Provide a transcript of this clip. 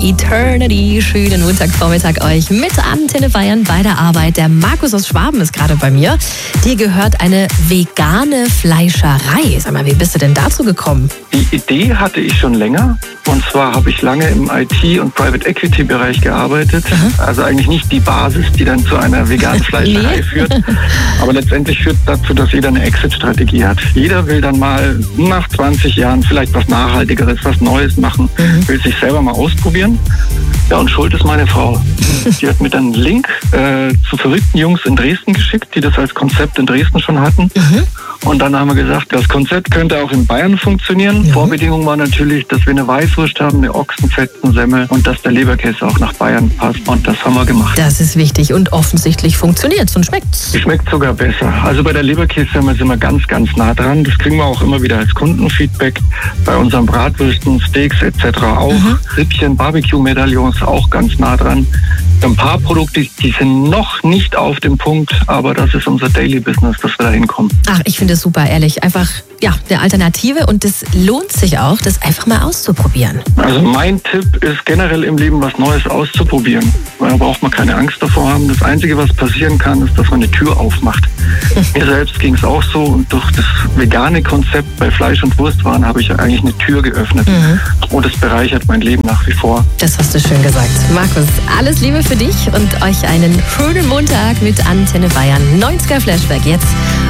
Eternity. Schönen Montagvormittag euch mit Antenne Bayern bei der Arbeit. Der Markus aus Schwaben ist gerade bei mir. Dir gehört eine vegane Fleischerei. Sag mal, wie bist du denn dazu gekommen? Die Idee hatte ich schon länger. Und zwar habe ich lange im IT- und Private-Equity-Bereich gearbeitet. Also eigentlich nicht die Basis, die dann zu einer veganen Fleischerei führt. Aber letztendlich führt dazu, dass jeder eine Exit-Strategie hat. Jeder will dann mal nach 20 Jahren vielleicht was Nachhaltigeres, was Neues machen, will sich selber mal ausprobieren. Ja, und schuld ist meine Frau. Die hat mir dann einen Link zu verrückten Jungs in Dresden geschickt, die das als Konzept in Dresden schon hatten. Und dann haben wir gesagt, das Konzept könnte auch in Bayern funktionieren. Vorbedingung war natürlich, dass wir eine Weißwurst haben, eine Ochsenfettensemmel und dass der Leberkäse auch nach Bayern passt. Und das haben wir gemacht. Das ist wichtig und offensichtlich funktioniert's und schmeckt's. Schmeckt sogar besser. Also bei der Leberkässemmel sind wir ganz, ganz nah dran. Das kriegen wir auch immer wieder als Kundenfeedback. Bei unseren Bratwürsten, Steaks etc. auch. Rippchen, Barbecue-Medaillons auch ganz nah dran. Ein paar Produkte, die sind noch nicht auf dem Punkt, aber das ist unser Daily Business, dass wir da hinkommen. Ach, ich finde es super, ehrlich. Einfach, ja, eine Alternative und es lohnt sich auch, das einfach mal auszuprobieren. Also mein Tipp ist generell im Leben was Neues auszuprobieren. Da braucht man keine Angst davor haben. Das Einzige, was passieren kann, ist, dass man eine Tür aufmacht. Mir selbst ging es auch so und durch das vegane Konzept bei Fleisch- und Wurstwaren habe ich eigentlich eine Tür geöffnet. Und es bereichert mein Leben nach wie vor. Das hast du schön gesagt. Markus, alles Liebe für dich und euch einen schönen Montag mit Antenne Bayern. 90er Flashback jetzt